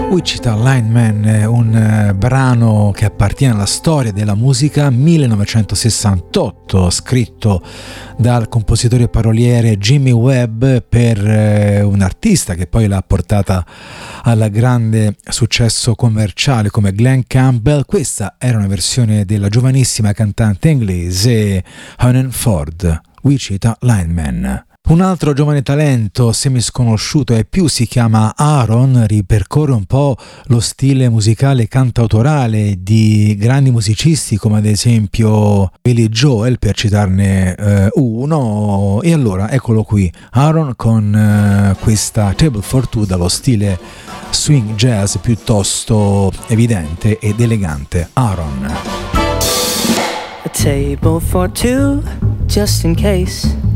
Wichita Lineman, un brano che appartiene alla storia della musica, 1968, scritto dal compositore e paroliere Jimmy Webb per un artista che poi l'ha portata al grande successo commerciale come Glenn Campbell. Questa era una versione della giovanissima cantante inglese Hannah Ford, Wichita Lineman. Un altro giovane talento semisconosciuto e più si chiama Aaron, ripercorre un po' lo stile musicale cantautorale di grandi musicisti come ad esempio Billy Joel, per citarne uno, e allora eccolo qui, Aaron con questa Table for Two dallo stile swing jazz piuttosto evidente ed elegante. Aaron. A table for two, just in case